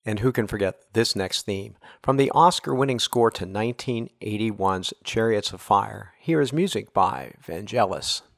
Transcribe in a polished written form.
And who can forget this next theme? From the Oscar-winning score to 1981's Chariots of Fire, here is music by Vangelis.